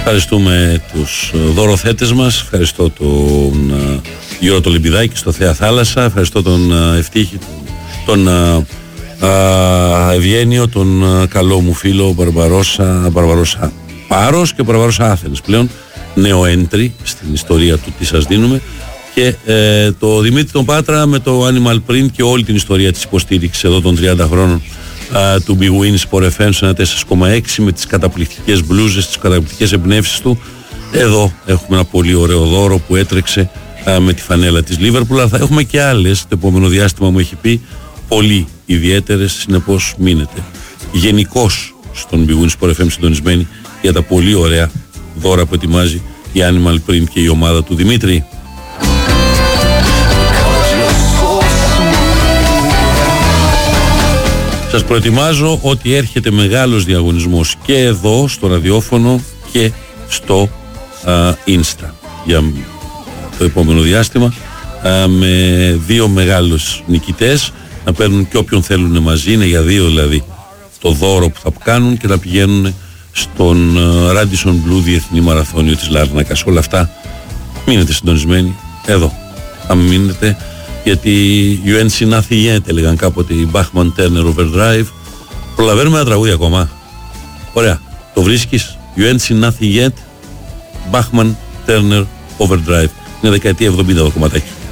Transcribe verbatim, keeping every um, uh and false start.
Ευχαριστούμε τους δωροθέτες μας. Ευχαριστώ τον Γιώργο τον Λιμπιδάκη στο Θέα Θάλασσα. Ευχαριστώ τον Ευτύχη, τον Ευγένιο, τον καλό μου φίλο Μπαρμπαρόσα, Μπαρμπαρόσα Πάρος και Μπαρμπαρόσα Άθενες. Πλέον νέο entry στην ιστορία του τι σας δίνουμε. Και ε, το Δημήτρη τον Πάτρα με το Animal Print και όλη την ιστορία της υποστήριξης εδώ των τριάντα χρόνων α, του Big Win Sport εφ εμ στο ένα τέσσερα κόμμα έξι με τις καταπληκτικές μπλούζες, τις καταπληκτικές εμπνεύσεις του. Εδώ έχουμε ένα πολύ ωραίο δώρο που έτρεξε α, με τη φανέλα της Liverpool, αλλά θα έχουμε και άλλες το επόμενο διάστημα, μου έχει πει, πολύ ιδιαίτερες, συνεπώς μείνετε γενικώς στον Big Win Sport εφ εμ συντονισμένοι για τα πολύ ωραία δώρα που ετοιμάζει η Animal Print και η ομάδα του Δημήτρη. Σας προετοιμάζω ότι έρχεται μεγάλος διαγωνισμός και εδώ στο ραδιόφωνο και στο α, Insta για το επόμενο διάστημα α, με δύο μεγάλους νικητές να παίρνουν και όποιον θέλουν μαζί, είναι για δύο δηλαδή το δώρο που θα κάνουν και να πηγαίνουν στον Radisson Blu Διεθνή Μαραθώνιο της Λάρνακας. Όλα αυτά μείνετε συντονισμένοι εδώ, θα μείνετε, γιατί You Ain't Seen Nothing Yet έλεγαν κάποτε οι Bachman Turner Overdrive. Προλαβαίνουμε ένα τραγούδι ακόμα. Ωραία, το βρίσκεις? You Ain't Seen Nothing Yet, Bachman Turner Overdrive. Είναι δεκαετία εβδομήντα το κομματάκι.